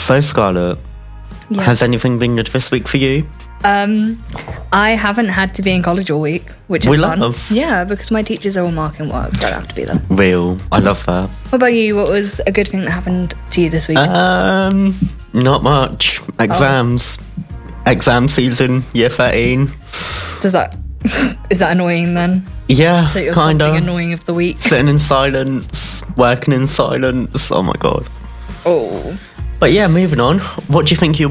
So, Scarlett, Yeah. has anything been good this week for you? I haven't had to be in college all week, which is We fun. love. Yeah, because my teachers are all marking work, so I don't have to be there. Real. I love that. What about you? What was a good thing that happened to you this week? Not much. Exams. Exam season, year 13. Is that annoying then? Yeah, So you're kind something of. annoying of the week. Sitting in silence, working in silence. Oh my god. Oh. But yeah, moving on. What do you think you'll